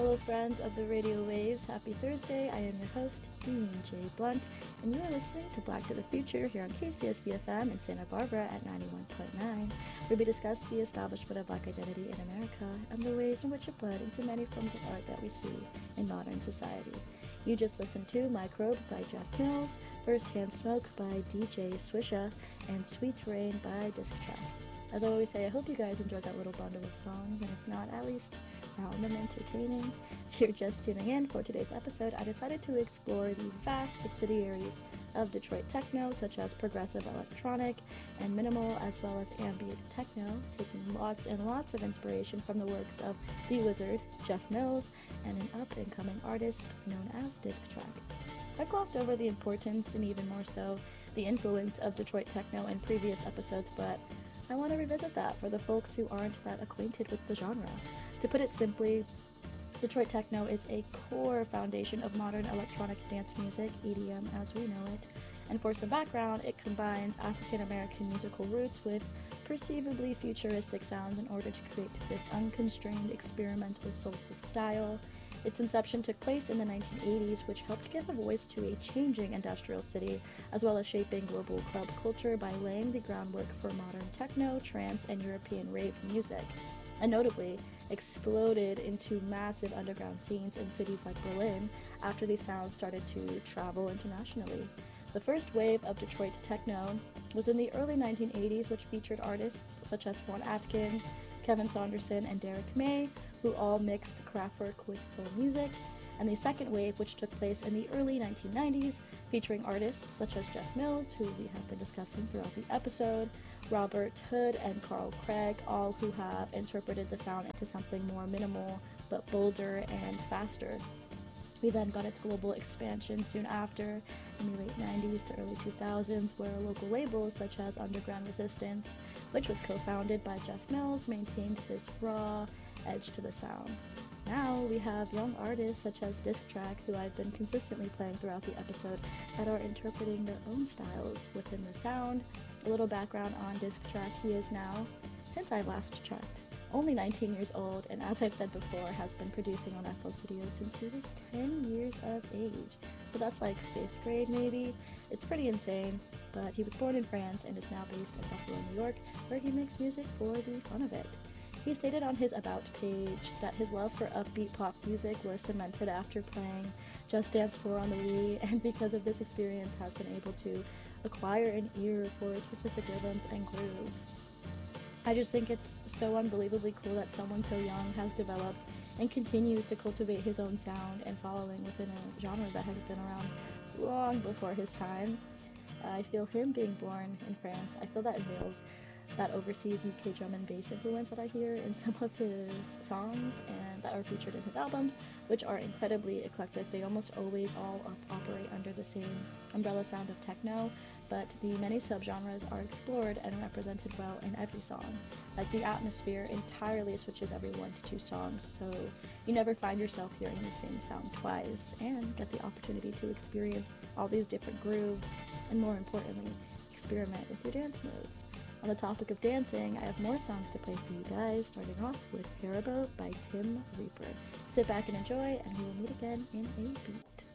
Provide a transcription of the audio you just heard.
Hello, friends of the radio waves. Happy Thursday. I am your host, Dean J. Blunt, and you are listening to Black to the Future here on KCSB-FM in Santa Barbara at 91.9, where we discuss the establishment of Black identity in America and the ways in which it bled into many forms of art that we see in modern society. You just listened to Microbe by Jeff Mills, First Hand Smoke by DJ Swisha, and Sweet Rain by Disc Track. As I always say, I hope you guys enjoyed that little bundle of songs, and if not, at least found them entertaining. If you're just tuning in for today's episode, I decided to explore the vast subsidiaries of Detroit techno, such as progressive electronic and minimal, as well as ambient techno, taking lots and lots of inspiration from the works of the wizard, Jeff Mills, and an up-and-coming artist known as Disc Track. I've glossed over the importance, and even more so, the influence of Detroit techno in previous episodes, but I want to revisit that for the folks who aren't that acquainted with the genre. To put it simply, Detroit techno is a core foundation of modern electronic dance music, EDM as we know it, and for some background, it combines African-American musical roots with perceivably futuristic sounds in order to create this unconstrained experimental soulful style. Its inception took place in the 1980s, which helped give a voice to a changing industrial city, as well as shaping global club culture by laying the groundwork for modern techno, trance, and European rave music, and notably exploded into massive underground scenes in cities like Berlin after these sounds started to travel internationally. The first wave of Detroit techno was in the early 1980s, which featured artists such as Juan Atkins, Kevin Saunderson, and Derek May, who all mixed Kraftwerk with soul music, and the second wave, which took place in the early 1990s, featuring artists such as Jeff Mills, who we have been discussing throughout the episode, Robert Hood, and Carl Craig, all who have interpreted the sound into something more minimal, but bolder and faster. We then got its global expansion soon after, in the late 90s to early 2000s, where local labels such as Underground Resistance, which was co-founded by Jeff Mills, maintained this raw edge to the sound. Now we have young artists such as Disc Track, who I've been consistently playing throughout the episode, that are interpreting their own styles within the sound. A little background on Disc Track: he is now, since I last checked, only 19 years old, and as I've said before, has been producing on FL Studios since he was 10 years of age. So that's like 5th grade maybe. It's pretty insane, but he was born in France and is now based in Buffalo, New York, where he makes music for the fun of it. He stated on his About page that his love for upbeat pop music was cemented after playing Just Dance 4 on the Wii, and because of this experience has been able to acquire an ear for specific rhythms and grooves. I just think it's so unbelievably cool that someone so young has developed and continues to cultivate his own sound and following within a genre that has been around long before his time. I feel him being born in France, I feel that unveils that overseas UK drum and bass influence that I hear in some of his songs and that are featured in his albums, which are incredibly eclectic. They almost always all operate under the same umbrella sound of techno, but the many subgenres are explored and represented well in every song. Like the atmosphere entirely switches every 1 to 2 songs, so you never find yourself hearing the same sound twice, and get the opportunity to experience all these different grooves, and more importantly, experiment with your dance moves. On the topic of dancing, I have more songs to play for you guys, starting off with Haribo by Tim Reaper. Sit back and enjoy, and we will meet again in a beat.